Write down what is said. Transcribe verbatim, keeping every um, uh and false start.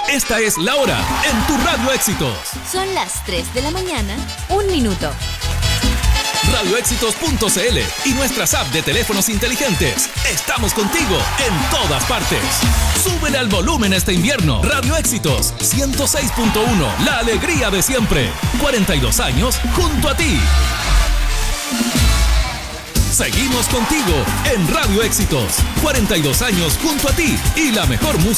Esta es la hora en tu Radio Éxitos. Son las tres de la mañana, un minuto. radio éxitos punto c l y nuestras apps de teléfonos inteligentes. Estamos contigo en todas partes. Súbele al volumen este invierno. Radio Éxitos ciento seis punto uno, la alegría de siempre. cuarenta y dos años junto a ti. Seguimos contigo en Radio Éxitos. cuarenta y dos años junto a ti y la mejor música.